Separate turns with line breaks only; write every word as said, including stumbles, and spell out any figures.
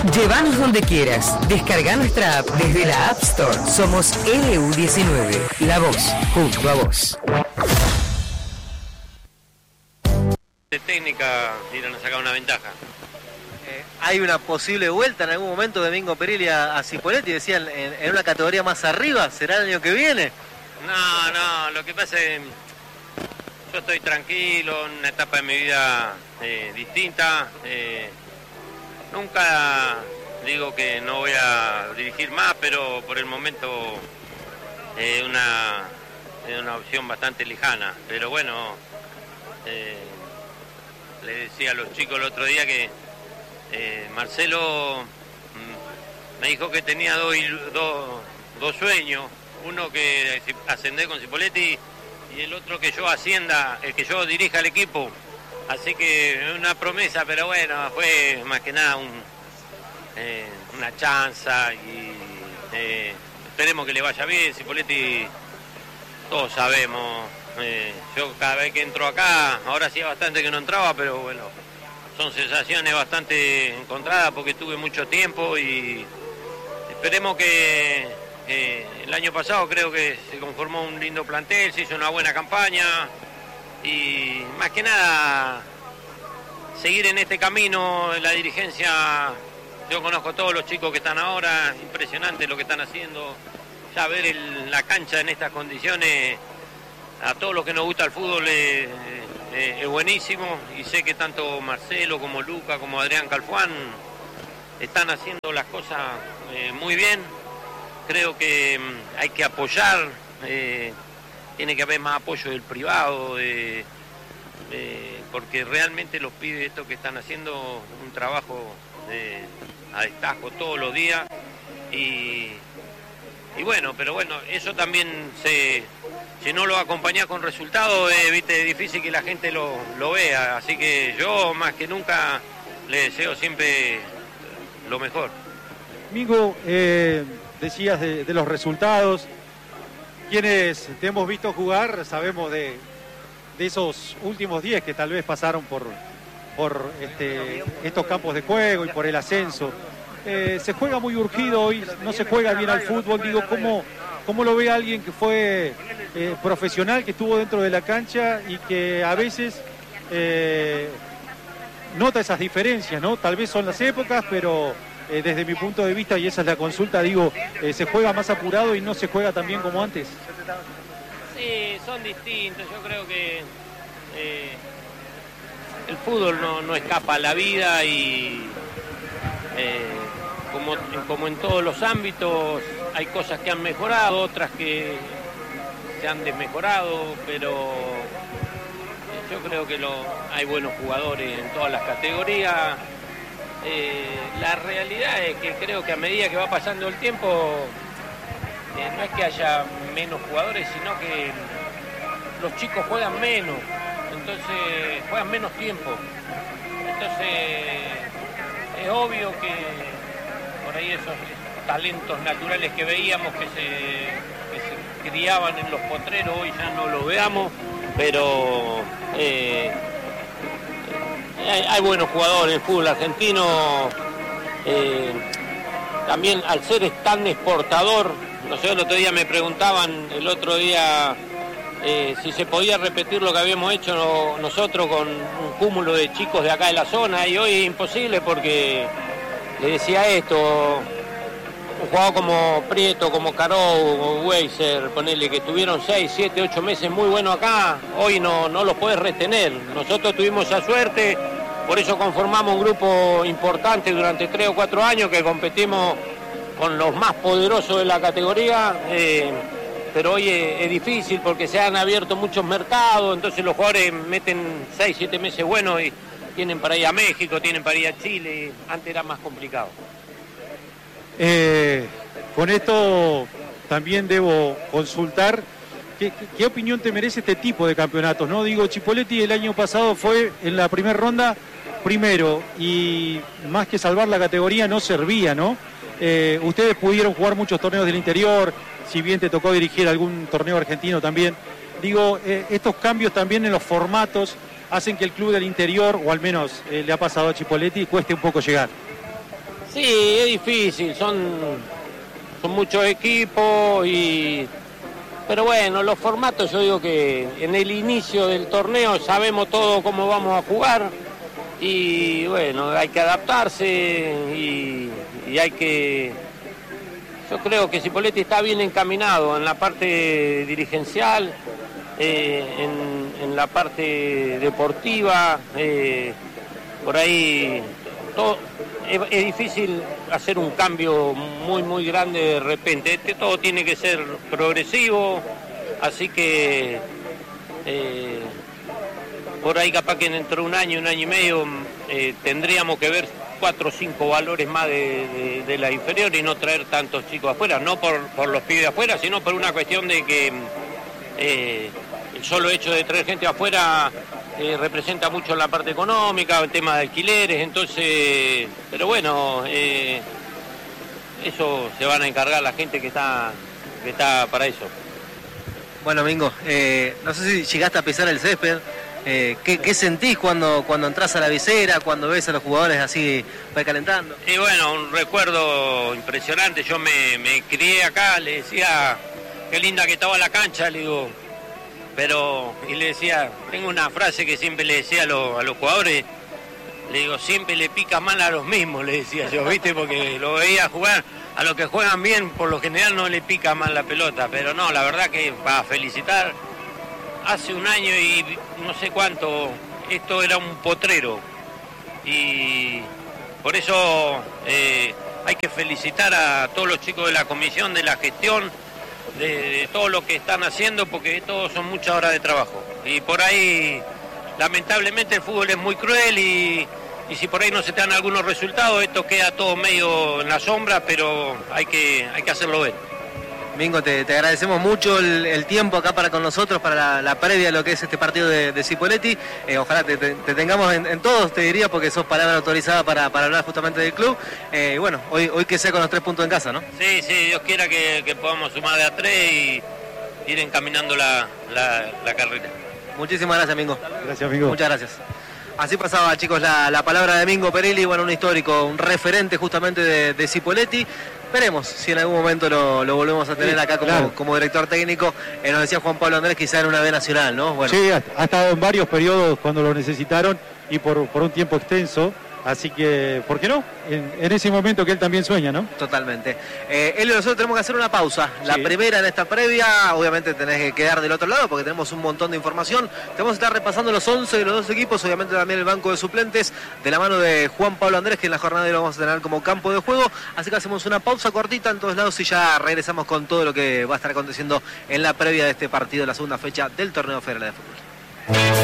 Llévanos donde quieras. Descarga nuestra app desde la App Store. Somos L U diecinueve. La voz junto a vos.
De técnica irán a sacar una ventaja.
Eh, hay una posible vuelta en algún momento de Domingo Perilli a, a Cipolletti, decían en, en una categoría más arriba. ¿Será el año que viene?
No, no, lo que pasa es que yo estoy tranquilo, en una etapa de mi vida eh, distinta. Eh, nunca digo que no voy a dirigir más, pero por el momento es eh, una, eh, una opción bastante lejana. Pero bueno, eh, le decía a los chicos el otro día que eh, Marcelo mm, me dijo que tenía dos, dos, dos sueños. Uno que ascender con Cipolletti y el otro que yo ascienda, el que yo dirija el equipo. Así que una promesa, pero bueno, fue más que nada un, eh, una chanza y eh, esperemos que le vaya bien. Cipolletti, todos sabemos, eh, yo cada vez que entro acá, ahora sí bastante que no entraba, pero bueno, son sensaciones bastante encontradas porque tuve mucho tiempo y esperemos que eh, el año pasado creo que se conformó un lindo plantel, se hizo una buena campaña y más que nada seguir en este camino en la dirigencia. Yo conozco a todos los chicos que están ahora, impresionante lo que están haciendo, ya ver el, la cancha en estas condiciones, a todos los que nos gusta el fútbol es, es, es buenísimo y sé que tanto Marcelo como Luca como Adrián Calfuán están haciendo las cosas eh, muy bien. Creo que mmm, hay que apoyar, eh, tiene que haber más apoyo del privado, de, de, porque realmente los pibes estos que están haciendo un trabajo de, a destajo todos los días y, y bueno, pero bueno, eso también se, si no lo acompañás con resultados, eh, viste, es difícil que la gente lo, lo vea, así que yo más que nunca le deseo siempre lo mejor.
Mingo, eh... decías de, de los resultados, quienes te hemos visto jugar sabemos de, de esos últimos diez que tal vez pasaron por, por este, estos campos de juego y por el ascenso. Eh, se juega muy urgido hoy, no se juega bien al fútbol. Digo, ¿cómo, cómo lo ve alguien que fue eh, profesional, que estuvo dentro de la cancha y que a veces eh, nota esas diferencias, ¿no? Tal vez son las épocas, pero Eh, desde mi punto de vista, y esa es la consulta, digo, eh, ¿se juega más apurado y no se juega tan bien como antes?
Sí, son distintos. Yo creo que eh, el fútbol no, no escapa a la vida y eh, como, como en todos los ámbitos hay cosas que han mejorado, otras que se han desmejorado, pero yo creo que lo, hay buenos jugadores en todas las categorías. Eh, la realidad es que creo que a medida que va pasando el tiempo eh, no es que haya menos jugadores, sino que los chicos juegan menos, entonces juegan menos tiempo, entonces es obvio que por ahí esos talentos naturales que veíamos que se, que se criaban en los potreros hoy ya no los veamos, pero eh, Hay, hay buenos jugadores, el fútbol argentino eh, también al ser tan exportador, no sé, el otro día me preguntaban, el otro día eh, si se podía repetir lo que habíamos hecho nosotros con un cúmulo de chicos de acá de la zona, y hoy es imposible porque le decía esto, un jugador como Prieto, como Caro, como Weiser, ponele que tuvieron seis, siete, ocho meses muy buenos acá, hoy no, no los podés retener. Nosotros tuvimos esa suerte, por eso conformamos un grupo importante durante tres o cuatro años que competimos con los más poderosos de la categoría, eh, pero hoy es, es difícil porque se han abierto muchos mercados, entonces los jugadores meten seis, siete meses buenos y tienen para ir a México, tienen para ir a Chile, antes era más complicado.
Eh, con esto también debo consultar ¿qué, qué, qué opinión te merece este tipo de campeonatos, ¿no? Digo, Cipolletti el año pasado fue en la primera ronda primero y más que salvar la categoría no servía, ¿no? Eh, ustedes pudieron jugar muchos torneos del interior, si bien te tocó dirigir algún torneo argentino también. Digo, eh, estos cambios también en los formatos hacen que el club del interior, o al menos eh, le ha pasado a Cipolletti, cueste un poco llegar.
Sí, es difícil, son, son muchos equipos, y pero bueno, los formatos, yo digo que en el inicio del torneo sabemos todo cómo vamos a jugar, y bueno, hay que adaptarse y, y hay que... Yo creo que Cipolletti está bien encaminado en la parte dirigencial, eh, en, en la parte deportiva, eh, por ahí todo, es, es difícil hacer un cambio muy muy grande de repente. Este, todo tiene que ser progresivo, así que eh, por ahí capaz que dentro de un año, un año y medio eh, tendríamos que ver cuatro o cinco valores más de, de, de la inferior y no traer tantos chicos afuera, no por, por los pibes afuera, sino por una cuestión de que eh, el solo hecho de traer gente afuera eh, representa mucho la parte económica, el tema de alquileres, entonces, pero bueno, eh, eso se van a encargar la gente que está, que está para eso.
Bueno, Mingo, eh, no sé si llegaste a pisar el césped. Eh, ¿qué, ¿Qué sentís cuando, cuando entras a la visera, cuando ves a los jugadores así recalentando?
Y bueno, un recuerdo impresionante. Yo me, me crié acá, le decía qué linda que estaba la cancha, le digo, pero, y le decía, tengo una frase que siempre le decía a, lo, a los jugadores, le digo, siempre le pica mal a los mismos, le decía yo, ¿viste? Porque lo veía jugar, a los que juegan bien, por lo general no le pica mal la pelota, pero no, la verdad que para felicitar. Hace un año y no sé cuánto, esto era un potrero, y por eso eh, hay que felicitar a todos los chicos de la comisión, de la gestión, de, de todo lo que están haciendo, porque todos son muchas horas de trabajo. Y por ahí, lamentablemente, el fútbol es muy cruel, y, y si por ahí no se te dan algunos resultados, esto queda todo medio en la sombra, pero hay que, hay que hacerlo ver.
Mingo, te, te agradecemos mucho el, el tiempo acá para con nosotros, para la, la previa de lo que es este partido de, de Cipolletti. Eh, ojalá te, te, te tengamos en, en todos, te diría, porque sos palabra autorizada para, para hablar justamente del club. Eh, bueno, hoy, hoy que sea con los tres puntos en casa, ¿no?
Sí, sí, Dios quiera que, que podamos sumar de a tres y ir encaminando la, la, la carrera.
Muchísimas gracias, Mingo.
Gracias, Mingo.
Muchas gracias. Así pasaba, chicos, la, la palabra de Mingo Perilli, bueno, un histórico, un referente justamente de, de Cipolletti. Veremos si en algún momento lo, lo volvemos a tener sí, acá como, claro. como director técnico. Eh, nos decía Juan Pablo Andrés, quizá en una B nacional, ¿no? Bueno.
Sí, ha, ha estado en varios periodos cuando lo necesitaron y por, por un tiempo extenso. Así que, ¿por qué no? En, en ese momento que él también sueña, ¿no?
Totalmente. Eh, Elio, nosotros tenemos que hacer una pausa. La sí. primera en esta previa, obviamente tenés que quedar del otro lado porque tenemos un montón de información. Te vamos a estar repasando los once de los dos equipos, obviamente también el banco de suplentes, de la mano de Juan Pablo Andrés, que en la jornada de hoy lo vamos a tener como campo de juego. Así que hacemos una pausa cortita en todos lados y ya regresamos con todo lo que va a estar aconteciendo en la previa de este partido, la segunda fecha del Torneo Federal de Fútbol.